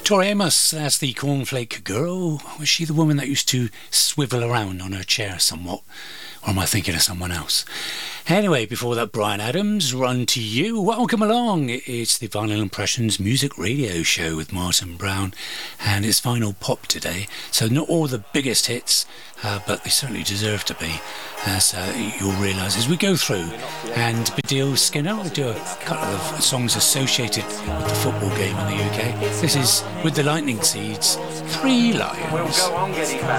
Tori Amos, that's the Cornflake Girl. Was she the woman that used to swivel around on her chair somewhat? Or am I thinking of someone else? Anyway, before that, Bryan Adams, Run to You. Welcome along. It's the Vinyl Impressions music radio show with Martin Brown and it's Vinyl Pop today. So not all the biggest hits, but they certainly deserve to be, as you'll realise as we go through. And Baddiel Skinner will do a couple of songs associated with the football game in the UK. This is with the Lightning Seeds, Three Lions.